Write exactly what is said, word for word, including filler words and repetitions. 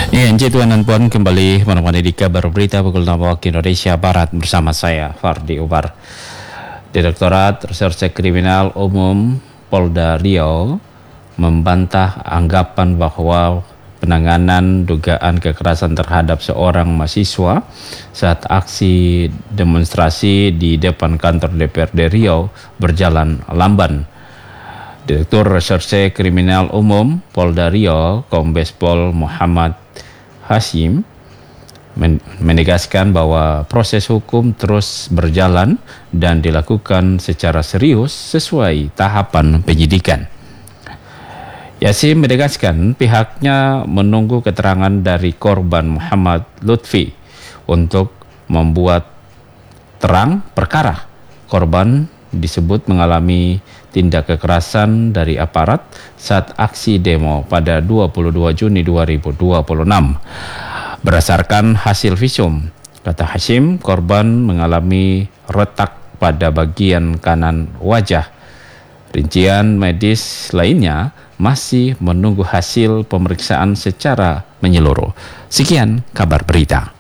Iya, Encik Tuan dan Puan kembali menemani di kabar berita pukul enam waktu Indonesia Barat bersama saya Fardi Umar. Direktorat Reserse Kriminal Umum Polda Riau membantah anggapan bahwa penanganan dugaan kekerasan terhadap seorang mahasiswa saat aksi demonstrasi di depan kantor D P R D Riau berjalan lamban. Direktur Reserse Kriminal Umum Polda Riau, Kombes Pol Muhammad Hashim, menegaskan bahwa proses hukum terus berjalan dan dilakukan secara serius sesuai tahapan penyidikan. Hashim menegaskan pihaknya menunggu keterangan dari korban Muhammad Lutfi untuk membuat terang perkara. Korban disebut mengalami tindak kekerasan dari aparat saat aksi demo pada dua puluh dua Juni dua ribu dua puluh enam. Berdasarkan hasil visum, kata Hashim, korban mengalami retak pada bagian kanan wajah. Rincian medis lainnya masih menunggu hasil pemeriksaan secara menyeluruh. Sekian kabar berita.